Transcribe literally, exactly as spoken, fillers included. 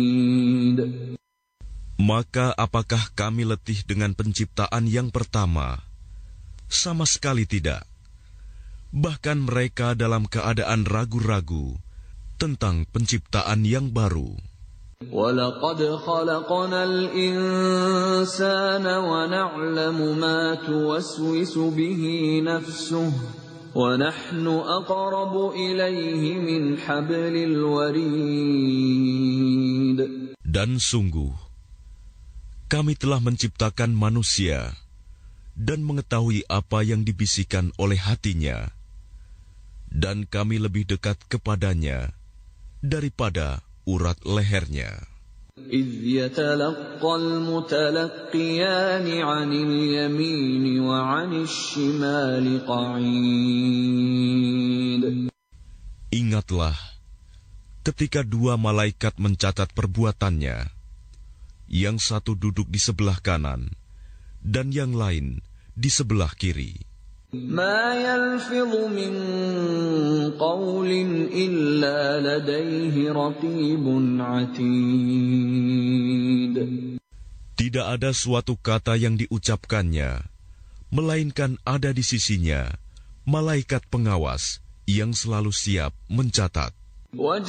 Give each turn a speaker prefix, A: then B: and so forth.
A: Maka apakah kami letih dengan penciptaan yang pertama? Sama sekali tidak. Bahkan mereka dalam keadaan ragu-ragu tentang penciptaan yang baru.
B: وَلَقَدْ خَلَقْنَا الْإِنسَانَ وَنَعْلَمُ مَا تُوَسْوِسُ بِهِ نَفْسُهُ وَنَحْنُ أَقْرَبُ إِلَيْهِ مِنْ حَبْلِ الْوَرِيدِ.
A: Dan sungguh, kami telah menciptakan manusia dan mengetahui apa yang dibisikkan oleh hatinya, dan kami lebih dekat kepadanya daripada urat lehernya.
B: إِذْ يَتَلَقَّى الْمُتَلَقِّيَانِ عَنِ الْيَمِينِ وَعَنِ الشِّمَالِ قَعِيدٌ.
A: Ingatlah ketika dua malaikat mencatat perbuatannya, yang satu duduk di sebelah kanan dan yang lain di sebelah kiri.
B: مَا يَلْفِظُ مِنْ قَوْلٍ إِلَّا لَدَيْهِ رَقِيبٌ عَتِيدٌ.
A: Tidak ada suatu kata yang diucapkannya, melainkan ada di sisinya malaikat pengawas yang selalu siap mencatat.